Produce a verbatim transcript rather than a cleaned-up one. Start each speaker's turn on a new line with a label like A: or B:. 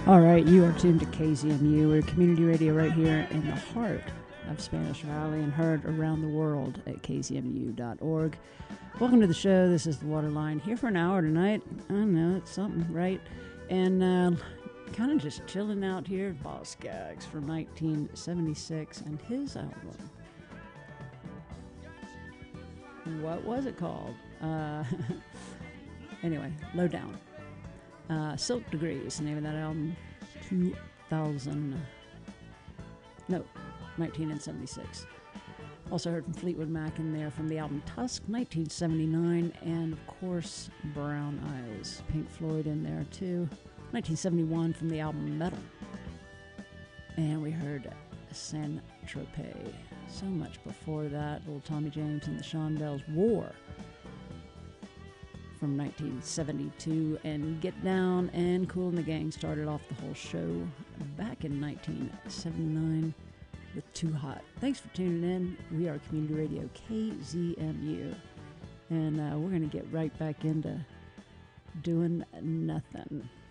A: All right, you are tuned to K Z M U. We're community radio right here in the heart of Spanish Valley and heard around the world at k z m u dot org. Welcome to the show. This is the Waterline here for an hour tonight. I don't know, it's something, right? And uh, kind of just chilling out here at Boz Scaggs from nineteen seventy-six and his album. What was it called? Uh, anyway, Low Down. Uh, Silk Degrees, the name of that album, two thousand, no, nineteen seventy-six. Also heard from Fleetwood Mac in there from the album Tusk, nineteen seventy-nine, and of course Brown Eyes, Pink Floyd in there too, nineteen seventy-one from the album Metal. And we heard Saint Tropez. So much before that, little Tommy James and the Shondells, War from nineteen seventy-two, and Get Down and Kool and the Gang started off the whole show back in nineteen seventy-nine with Too Hot. Thanks for tuning in. We are Community Radio K Z M U, and uh, we're going to get right back into doing nothing.